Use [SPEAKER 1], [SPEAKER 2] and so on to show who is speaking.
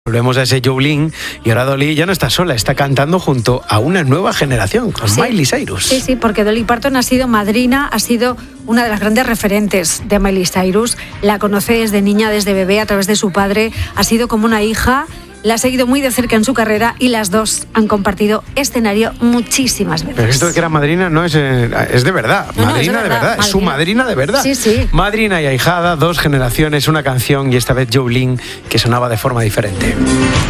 [SPEAKER 1] Volvemos a ese Jolene y ahora Dolly ya no está sola, está cantando junto a una nueva generación, con Miley Cyrus.
[SPEAKER 2] Sí, porque Dolly Parton ha sido madrina, ha sido una de las grandes referentes de Miley Cyrus. La conoce desde niña, desde bebé, a través de su padre. Ha sido como una hija. La ha seguido muy de cerca en su carrera y las dos han compartido escenario muchísimas veces.
[SPEAKER 1] Pero esto de que era madrina no es de verdad.
[SPEAKER 2] No,
[SPEAKER 1] Madrina
[SPEAKER 2] es
[SPEAKER 1] de verdad. Es su madrina de verdad.
[SPEAKER 2] Sí.
[SPEAKER 1] Madrina y ahijada, dos generaciones, una canción y esta vez Jolene que sonaba de forma diferente.